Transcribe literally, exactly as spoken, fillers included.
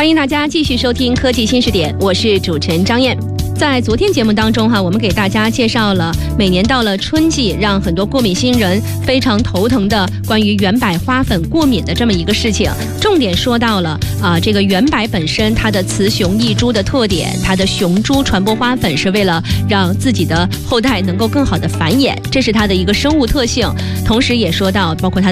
欢迎大家继续收听科技新视点，我是主持人张燕。在昨天节目当中哈，我们给大家介绍了每年到了春季让很多过敏新人非常头疼的关于圆柏花粉过敏的这么一个事情，重点说到了啊、呃，这个圆柏本身它的雌雄异株的特点，它的雄株传播花粉是为了让自己的后代能够更好的繁衍，这是它的一个生物特性，同时也说到包括它